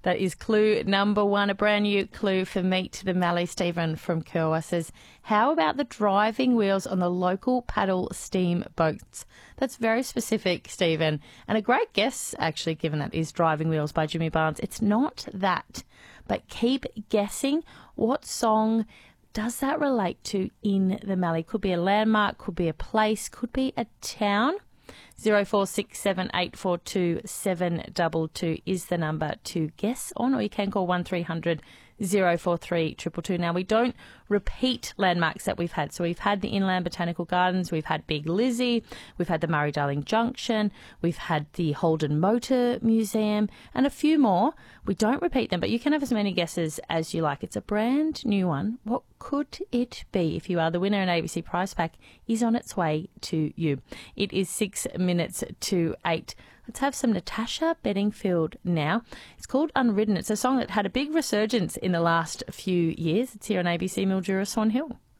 That is clue number one. A brand new clue for Meet the Mallee. Stephen from Kerwa says, how about the driving wheels on the local paddle steam boats? That's very specific, Stephen. And a great guess, actually, given that is Driving Wheels by Jimmy Barnes. It's not that. But keep guessing. What song does that relate to in the Mallee? Could be a landmark, could be a place, could be a town. 0467842722 is the number to guess on, or you can call 1300 043 222. Now, we don't repeat landmarks that we've had. So we've had the Inland Botanical Gardens, we've had Big Lizzie, we've had the Murray-Darling Junction, we've had the Holden Motor Museum, and a few more. We don't repeat them, but you can have as many guesses as you like. It's a brand new one. What could it be? If you are the winner, an ABC prize pack is on its way to you. It is 6 minutes to 8. Let's have some Natasha Bedingfield now. It's called Unridden. It's a song that had a big resurgence in the last few years. It's here on ABC Mildura Swan Hill.